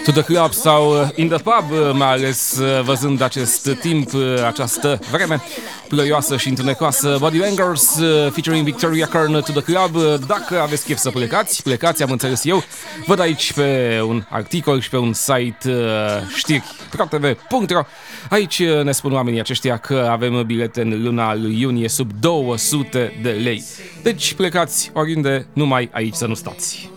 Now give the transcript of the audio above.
To the club sau in the pub, mai ales văzând acest timp, această vreme ploioasă și întunecoasă. Body Bangers featuring Victoria Kern, To the Club. Dacă aveți chef să plecați, am înțeles eu. Văd aici pe un articol și pe un site știri protv.ro. Aici ne spun oamenii aceștia că avem bilete în luna lui iunie sub 200 de lei. Deci plecați oriunde, numai aici să nu stați.